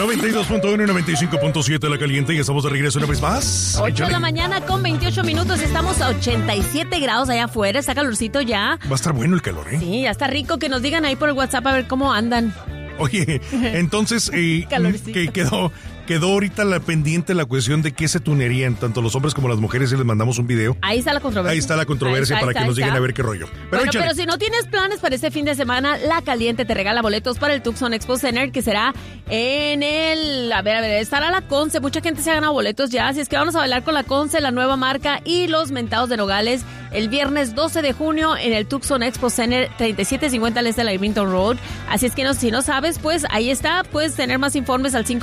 92.1 y 95.7 La Caliente, y estamos de regreso una vez más. 8 de la mañana con 28 minutos, estamos a 87 grados allá afuera, está calorcito ya. Va a estar bueno el calor, ¿eh? Sí, ya está rico, que nos digan ahí por el WhatsApp a ver cómo andan. Oye, entonces, que quedó ahorita la pendiente la cuestión de qué se tunearían tanto los hombres como las mujeres, y les mandamos un video. Ahí está la controversia. Ahí está la controversia para que nos digan a ver qué rollo. Pero si no tienes planes para este fin de semana, La Caliente te regala boletos para el Tucson Expo Center, que será en el... A ver, estará la Conce. Mucha gente se ha ganado boletos ya, así es que vamos a bailar con la Conce, la nueva marca y los Mentados de Nogales el viernes 12 de junio en el Tucson Expo Center, 3750 al este de la Irvington Road. Así es que si no sabes, pues ahí está. Puedes tener más informes al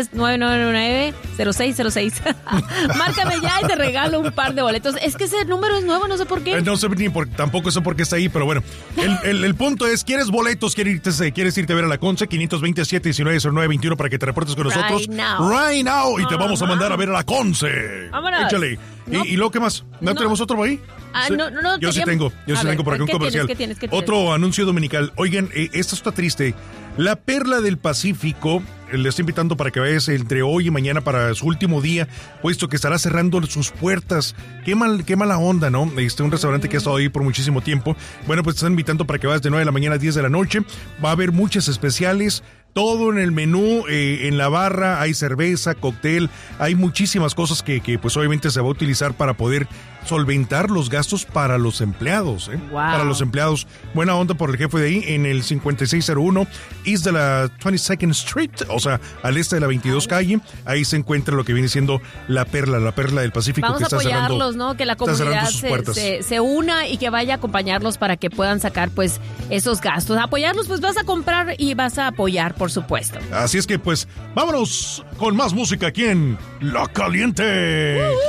520-9999-0606. Márcame ya y te regalo un par de boletos. Es que ese número es nuevo, no sé por qué. No sé tampoco sé por qué está ahí, pero bueno. El punto es, ¿quieres boletos? ¿Quieres irte a ver a la Conce? 527-1909-21 para que te reportes con nosotros. Right now. Y te vamos a mandar a ver a la Conce. Vámonos. Échale. No. ¿Y luego qué más? ¿No tenemos otro por ahí? ¿Sí? No. Yo sí tengo por aquí un comercial. ¿Qué tienes? Otro anuncio dominical. Oigan, esto está triste. La Perla del Pacífico le está invitando para que vayas entre hoy y mañana para su último día, puesto que estará cerrando sus puertas. Qué mala onda, ¿no? Un restaurante que ha estado ahí por muchísimo tiempo. Bueno, pues te están invitando para que vayas de 9 de la mañana a 10 de la noche. Va a haber muchas especiales. Todo en el menú, en la barra, hay cerveza, cóctel, hay muchísimas cosas que pues obviamente se va a utilizar para poder solventar los gastos para los empleados, ¿eh? Wow. Para los empleados. Buena onda por el jefe de ahí, en el 5601 East de la 22nd Street, o sea, al este de la 22 calle, ahí se encuentra lo que viene siendo la Perla del Pacífico. Vamos que a está apoyarlos, cerrando, ¿no? Que la comunidad se una y que vaya a acompañarlos para que puedan sacar pues esos gastos. Apoyarlos, pues vas a comprar y vas a apoyar, por supuesto. Así es que pues vámonos con más música aquí en La Caliente.